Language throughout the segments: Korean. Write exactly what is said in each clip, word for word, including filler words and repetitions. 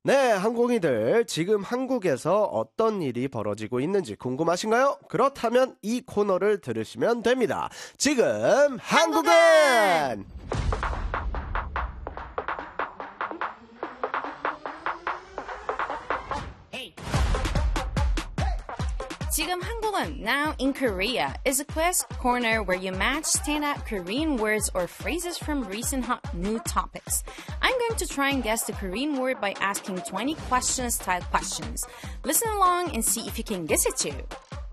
네, 항공이들 지금 한국에서 어떤 일이 벌어지고 있는지 궁금하신가요? 그렇다면 이 코너를 들으시면 됩니다. 지금 한국은! 지금 한국은 Now in Korea is a quiz corner where you match standout Korean words or phrases from recent hot new topics. I'm going to try and guess the Korean word by asking twenty questions style questions. Listen along and see if you can guess it too.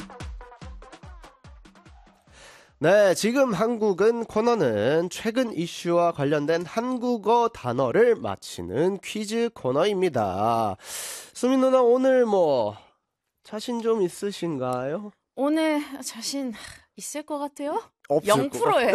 네, 지금 한국은 코너는 최근 이슈와 관련된 한국어 단어를 맞히는 퀴즈 코너입니다. 수민 누나 오늘 뭐 자신 좀 있으신가요? 오늘 자신 있을 것 같아요? 없을 영 퍼센트예요.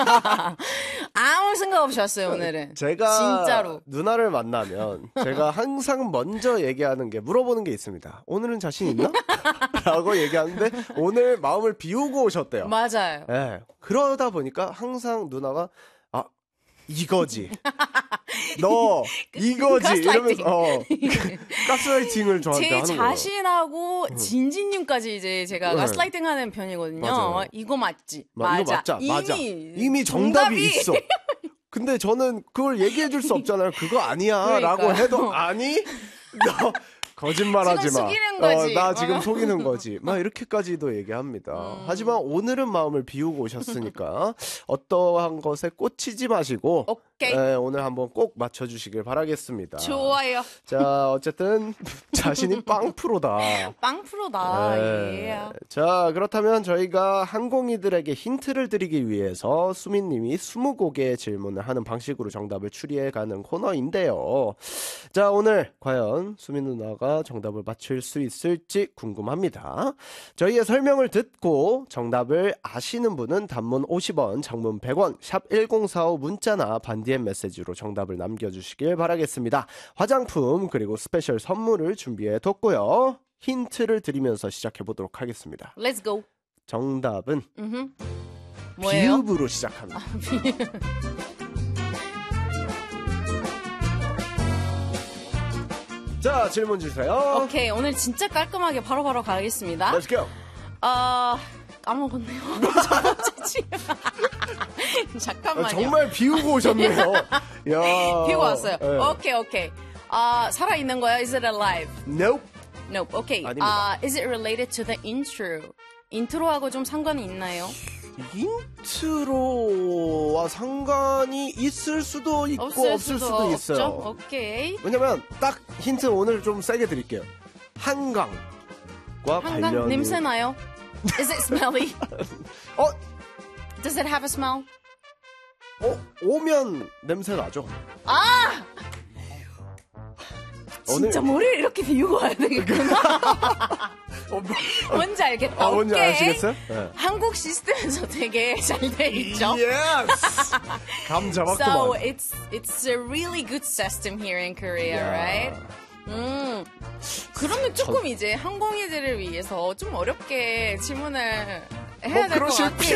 아무 생각 없이 왔어요, 오늘은. 제가 진짜로. 누나를 만나면 제가 항상 먼저 얘기하는 게 물어보는 게 있습니다. 오늘은 자신 있나? 라고 얘기하는데 오늘 마음을 비우고 오셨대요. 맞아요. 네, 그러다 보니까 항상 누나가 아 이거지. 너 이거지 이러면서 어, 가스라이팅을 저한테 제 하는 거예요. 자신하고 진진님까지 이제 제가 네. 가스라이팅 하는 편이거든요. 맞아요. 이거 맞지? 마, 맞아. 이거 맞자, 이미, 맞아. 이미 정답이, 정답이 있어. 근데 저는 그걸 얘기해 줄 수 없잖아요. 그거 아니야 그러니까요. 라고 해도 아니? 너 거짓말하지 지금 마. 속이는 거지. 어, 나 지금 어. 속이는 거지. 막 이렇게까지도 얘기합니다. 음. 하지만 오늘은 마음을 비우고 오셨으니까 어떠한 것에 꽂히지 마시고 오케이. 네, 오늘 한번 꼭 맞춰주시길 바라겠습니다. 좋아요. 자, 어쨌든 자신이 빵 프로다. 빵 프로다. 네. 예. 자, 그렇다면 저희가 항공이들에게 힌트를 드리기 위해서 수민님이 스무 곡의 질문을 하는 방식으로 정답을 추리해가는 코너인데요. 자, 오늘 과연 수민 누나가 정답을 맞출 수 있을지 궁금합니다. 저희의 설명을 듣고 정답을 아시는 분은 단문 오십 원, 장문 백 원, 샵 일공사오 문자나 반디엠 메시지로 정답을 남겨주시길 바라겠습니다. 화장품 그리고 스페셜 선물을 준비해뒀고요. 힌트를 드리면서 시작해보도록 하겠습니다. Let's go. 정답은 음흠. 뭐예요? 비읍으로 시작합니다. 아, 비읍. 자, 질문 주세요. 오케이, 오늘 진짜 깔끔하게 바로바로 가겠습니다. Let's go. 아, 까먹었네요. 첫 번째 질문. 잠깐만요. 아, 정말 비우고 오셨네요. 야. 비우고 왔어요. 네. 오케이, 오케이. 아, 살아있는 거야? Is it alive? Nope. Nope. 오케이. 아닙니다. 아, is it related to the intro? 인트로하고 좀 상관이 있나요? 인트로와 상관이 있을 수도 있고 없을, 없을 수도, 수도 있어요. 없죠? 오케이. 왜냐면 딱 힌트 오늘 좀 세게 드릴게요. 한강과 한강 관련이 냄새 나요? Is it smelly? 어? Does it have a smell? 어? 오면 냄새 나죠. 아! 오늘... 진짜 머리를 이렇게 비우고 와야 되겠구나. 어, 뭐... 뭔지 알겠다. 아, 뭔지 오케이. 아시겠어요? 네. 한국 시스템에서 되게 잘 돼 있죠. Yes. 감 잡았구만. So it's it's a really good system here in Korea, Yeah. right? 음. 그러면 조금 이제 항공인들을 위해서 좀 어렵게 질문을 해야 뭐 될 것 그러실 같아요.